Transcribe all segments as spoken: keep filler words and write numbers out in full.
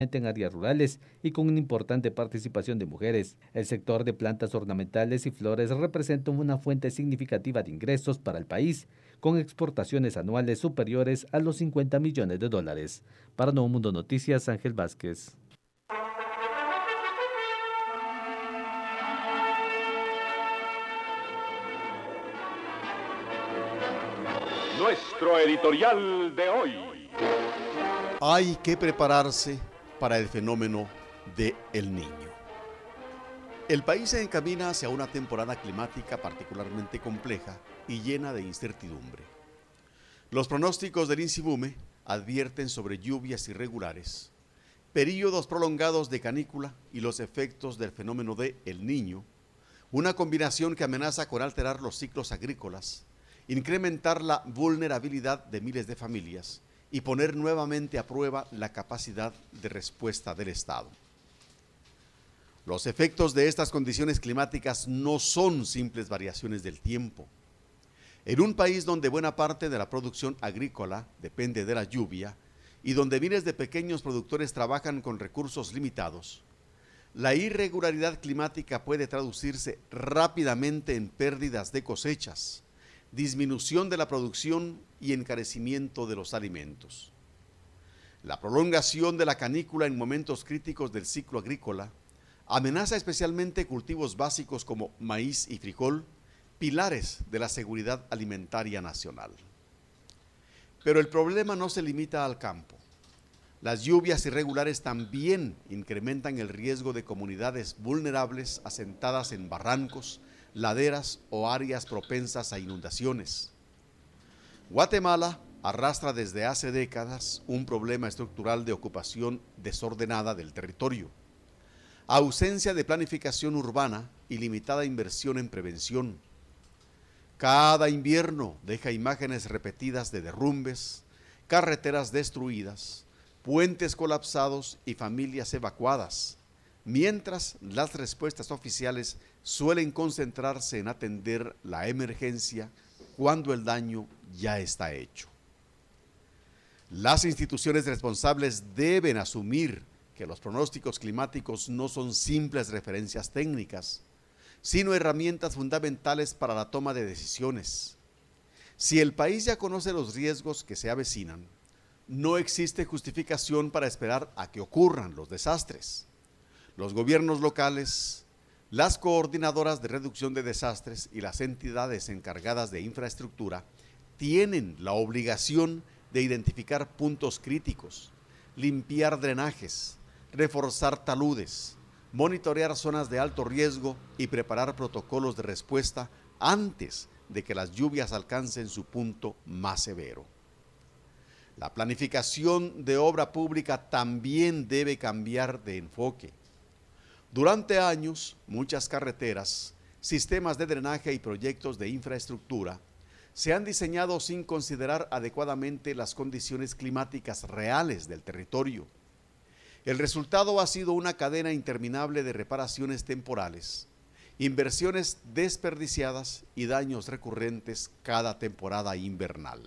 en áreas rurales y con una importante participación de mujeres. El sector de plantas ornamentales y flores representa una fuente significativa de ingresos para el país, con exportaciones anuales superiores a los cincuenta millones de dólares. Para Nuevo Mundo Noticias, Ángel Vázquez. Nuestro editorial de hoy. Hay que prepararse para el fenómeno de El Niño. El país se encamina hacia una temporada climática particularmente compleja y llena de incertidumbre. Los pronósticos del INSIBUME advierten sobre lluvias irregulares, períodos prolongados de canícula y los efectos del fenómeno de El Niño, una combinación que amenaza con alterar los ciclos agrícolas, incrementar la vulnerabilidad de miles de familias y poner nuevamente a prueba la capacidad de respuesta del Estado. Los efectos de estas condiciones climáticas no son simples variaciones del tiempo. En un país donde buena parte de la producción agrícola depende de la lluvia y donde miles de pequeños productores trabajan con recursos limitados, la irregularidad climática puede traducirse rápidamente en pérdidas de cosechas, disminución de la producción y encarecimiento de los alimentos. La prolongación de la canícula en momentos críticos del ciclo agrícola amenaza especialmente cultivos básicos como maíz y frijol, pilares de la seguridad alimentaria nacional. Pero el problema no se limita al campo. Las lluvias irregulares también incrementan el riesgo de comunidades vulnerables asentadas en barrancos, laderas o áreas propensas a inundaciones. Guatemala arrastra desde hace décadas un problema estructural de ocupación desordenada del territorio, ausencia de planificación urbana y limitada inversión en prevención. Cada invierno deja imágenes repetidas de derrumbes, carreteras destruidas, puentes colapsados y familias evacuadas, mientras las respuestas oficiales suelen concentrarse en atender la emergencia cuando el daño ya está hecho. Las instituciones responsables deben asumir que los pronósticos climáticos no son simples referencias técnicas, sino herramientas fundamentales para la toma de decisiones. Si el país ya conoce los riesgos que se avecinan, no existe justificación para esperar a que ocurran los desastres. Los gobiernos locales, las coordinadoras de reducción de desastres y las entidades encargadas de infraestructura tienen la obligación de identificar puntos críticos, limpiar drenajes, reforzar taludes, monitorear zonas de alto riesgo y preparar protocolos de respuesta antes de que las lluvias alcancen su punto más severo. La planificación de obra pública también debe cambiar de enfoque. Durante años, muchas carreteras, sistemas de drenaje y proyectos de infraestructura se han diseñado sin considerar adecuadamente las condiciones climáticas reales del territorio. El resultado ha sido una cadena interminable de reparaciones temporales, inversiones desperdiciadas y daños recurrentes cada temporada invernal.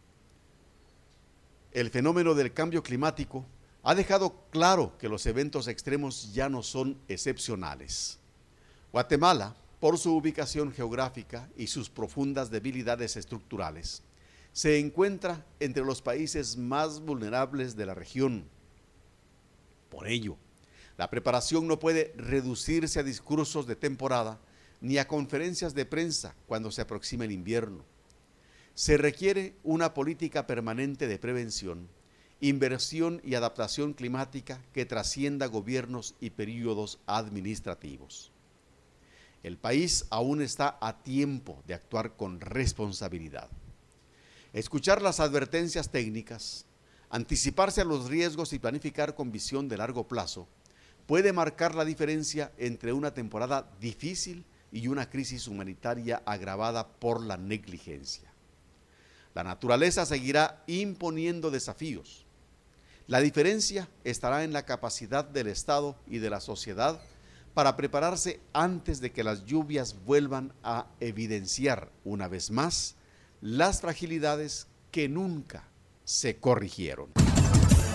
El fenómeno del cambio climático ha dejado claro que los eventos extremos ya no son excepcionales. Guatemala, por su ubicación geográfica y sus profundas debilidades estructurales, se encuentra entre los países más vulnerables de la región. Por ello, la preparación no puede reducirse a discursos de temporada ni a conferencias de prensa cuando se aproxima el invierno. Se requiere una política permanente de prevención, inversión y adaptación climática que trascienda gobiernos y períodos administrativos. El país aún está a tiempo de actuar con responsabilidad. Escuchar las advertencias técnicas, anticiparse a los riesgos y planificar con visión de largo plazo puede marcar la diferencia entre una temporada difícil y una crisis humanitaria agravada por la negligencia. La naturaleza seguirá imponiendo desafíos. La diferencia estará en la capacidad del Estado y de la sociedad para prepararse antes de que las lluvias vuelvan a evidenciar una vez más las fragilidades que nunca se corrigieron.